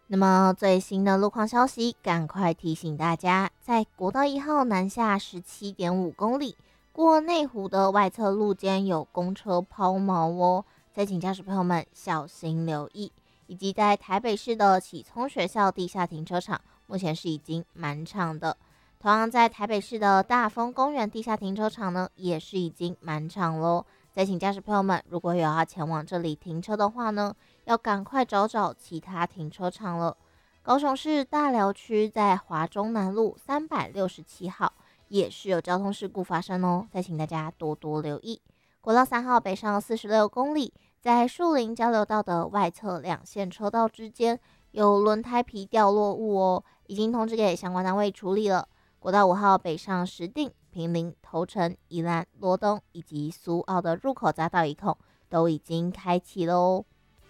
那么最新的路况消息，赶快提醒大家，在国道1号南下17.5公里，过内湖的外侧路肩有公车抛锚哦，再请驾驶朋友们小心留意。以及在台北市的启聪学校地下停车场，目前是已经满场的。同样在台北市的大丰公园地下停车场呢，也是已经满场喽。再请驾驶朋友们，如果有要前往这里停车的话呢，要赶快找找其他停车场了。高雄市大寮区在华中南路367号也是有交通事故发生哦，再请大家多多留意。国道3号北上46公里，在树林交流道的外侧两线车道之间有轮胎皮掉落物哦，已经通知给相关单位处理了。国道5号北上石碇、坪林、头城、宜兰、罗东以及苏澳的入口匝道一孔都已经开启喽。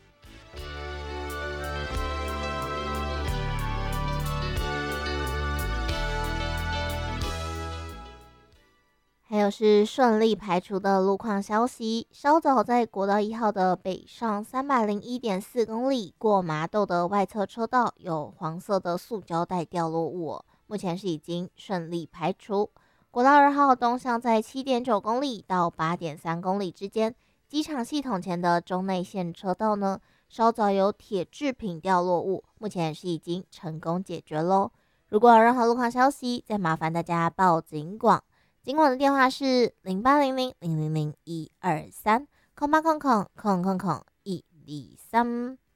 还有是顺利排除的路况消息，稍早在国道1号的北上301.4公里过麻豆的外侧车道有黄色的塑胶袋掉落物哦，目前是已经顺利排除。国道2号东向在7.9公里到8.3公里之间，机场系统前的中内线车道呢，稍早有铁制品掉落物，目前是已经成功解决喽。如果有任何路况消息，再麻烦大家报警广。警管的电话是0800000123，0800000123。